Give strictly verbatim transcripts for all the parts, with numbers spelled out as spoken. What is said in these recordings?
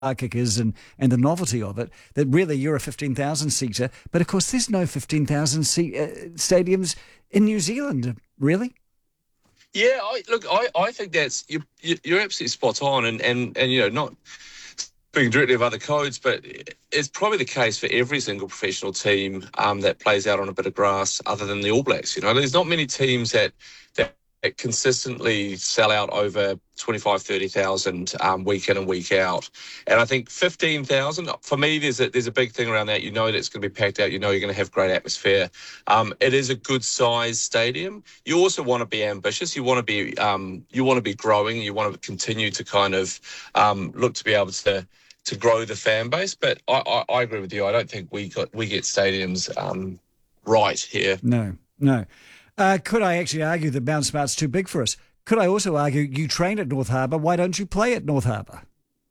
kickers and, and the novelty of it, that really you're a fifteen thousand seater. But of course, there's no fifteen thousand seat uh, stadiums in New Zealand, really. Yeah, I, look, I, I think that's you, you, you're absolutely spot on, and, and, and you know, not speaking directly of other codes, but it's probably the case for every single professional team um, that plays out on a bit of grass, other than the All Blacks. You know, there's not many teams that that. It consistently sell out over twenty-five, thirty thousand um, week in and week out. And I think fifteen thousand, for me, there's a, there's a big thing around that. You know that it's going to be packed out. You know you're going to have great atmosphere. Um, it is a good size stadium. You also want to be ambitious. You want to be um, you want to be growing. You want to continue to kind of um, look to be able to to grow the fan base. But I, I, I agree with you. I don't think we got we get stadiums um, right here. No, no. Uh, could I actually argue that Mount Smart's too big for us? Could I also argue you train at North Harbour? Why don't you play at North Harbour?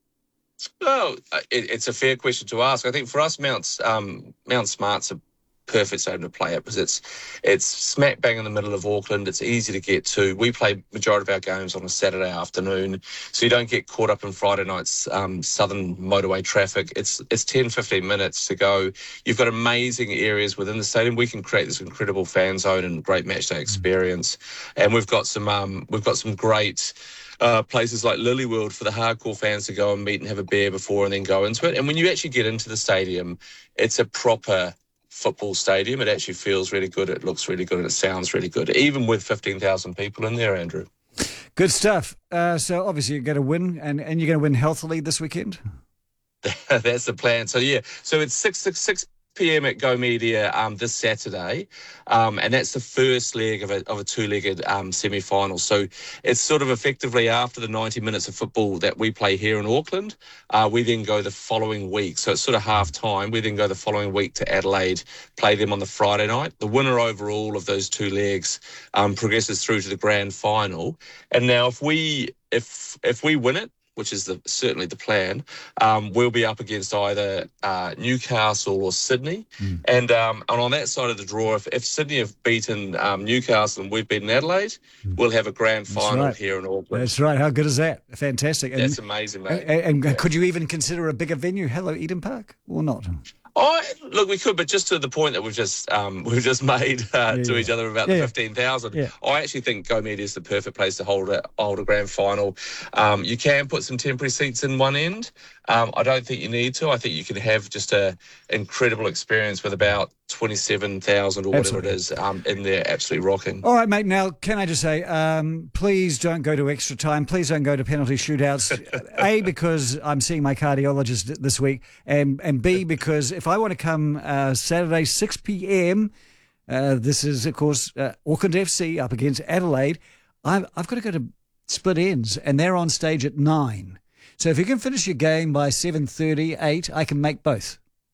Well, it, it's a fair question to ask. I think for us, Mount um, Mount Smart's a perfect stadium to play at because it's it's smack bang in the middle of Auckland. It's easy to get to. We play majority of our games on a Saturday afternoon, so you don't get caught up in Friday night's um, southern motorway traffic. It's it's ten, fifteen minutes to go. You've got amazing areas within the stadium. We can create this incredible fan zone and great matchday experience. And we've got some um, we've got some great Uh, places like Lily World for the hardcore fans to go and meet and have a beer before and then go into it. And when you actually get into the stadium, it's a proper football stadium. It actually feels really good. It looks really good and it sounds really good, even with fifteen thousand people in there, Andrew. Good stuff. Uh, so obviously you're going to win, and, and you're going to win healthily this weekend? That's the plan. So, yeah. So it's six, six, six p.m. at Go Media um, this Saturday, um, and that's the first leg of a, of a two-legged um, semi-final. So it's sort of effectively after the ninety minutes of football that we play here in Auckland, uh, we then go the following week. So it's sort of half-time. We then go the following week to Adelaide, play them on the Friday night. The winner overall of those two legs um, progresses through to the grand final. And now if we if if we win it, which is the, certainly the plan, um, we'll be up against either uh, Newcastle or Sydney. Mm. And um, and on that side of the draw, if, if Sydney have beaten um, Newcastle and we've beaten Adelaide, mm. we'll have a grand final right. here in Auckland. That's right. How good is that? Fantastic. That's and, amazing, mate. And, and yeah. Could you even consider a bigger venue, Hello Eden Park, or not? Oh, look, we could, but just to the point that we've just um, we've just made uh, yeah, to yeah. each other about yeah, the fifteen thousand. Yeah. I actually think Go Media is the perfect place to hold a hold a grand final. Um, you can put some temporary seats in one end. Um, I don't think you need to. I think you can have just a incredible experience with about twenty-seven thousand or whatever Absolutely. it is um, in there, absolutely rocking. All right, mate. Now, can I just say, um, please don't go to extra time. Please don't go to penalty shootouts. A, because I'm seeing my cardiologist this week, and and B, because if I want to come uh, Saturday six p.m., uh, this is of course uh, Auckland F C up against Adelaide. I've I've got to go to split ends, and they're on stage at nine. So if you can finish your game by seven thirty, eight, I can make both.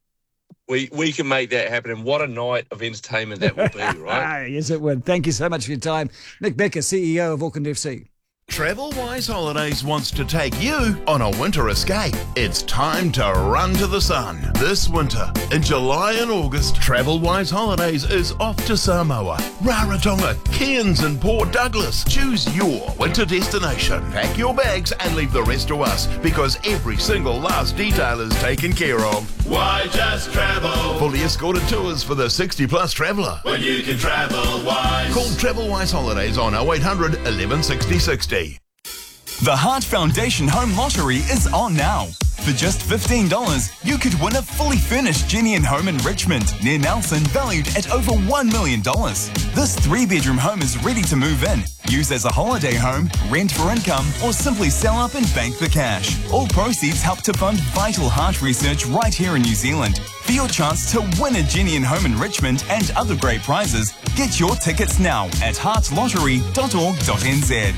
We we can make that happen, and what a night of entertainment that will be, right? Yes, it would. Thank you so much for your time. Nick Becker, C E O of Auckland F C. TravelWise Holidays wants to take you on a winter escape. It's time to run to the sun. This winter, in July and August, TravelWise Holidays is off to Samoa, Rarotonga, Cairns and Port Douglas. Choose your winter destination. Pack your bags and leave the rest to us, because every single last detail is taken care of. Why just travel? Fully escorted tours for the sixty plus traveller. When you can travel wise. Call TravelWise Holidays on oh eight hundred, eleven sixty, sixty. The Heart Foundation Home Lottery is on now. For just fifteen dollars, you could win a fully furnished Genian home in Richmond, near Nelson, valued at over one million dollars. This three-bedroom home is ready to move in, use as a holiday home, rent for income, or simply sell up and bank the cash. All proceeds help to fund vital heart research right here in New Zealand. For your chance to win a Genian home in Richmond and other great prizes, get your tickets now at heart lottery dot org dot n z.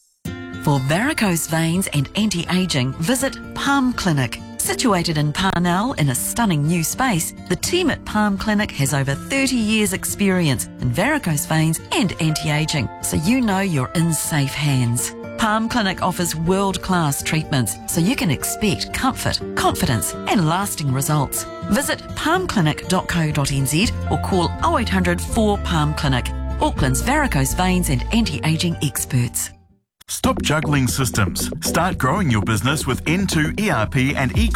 For varicose veins and anti-aging, visit Palm Clinic. Situated in Parnell in a stunning new space, the team at Palm Clinic has over thirty years experience in varicose veins and anti-aging, so you know you're in safe hands. Palm Clinic offers world-class treatments, so you can expect comfort, confidence and lasting results. Visit palm clinic dot co dot n z or call oh eight hundred, four, Palm Clinic, Auckland's varicose veins and anti-aging experts. Stop juggling systems. Start growing your business with N two E R P and e